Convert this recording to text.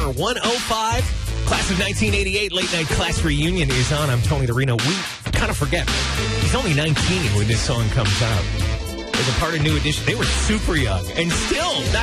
Power 105. Class of 1988 late night class reunion is on. I'm Tony DeRino. We kind of forget. He's only 19 when this song comes out. As a part of New Edition, they were super young and still not